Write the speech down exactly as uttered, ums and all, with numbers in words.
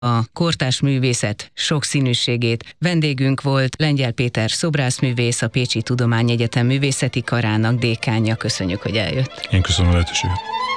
a kortárs művészet sokszínűségét. Vendégünk volt Lengyel Péter szobrászművész, a Pécsi Tudományegyetem Művészeti Karának dékánja. Köszönjük, hogy eljött. Én köszönöm a lehetőséget.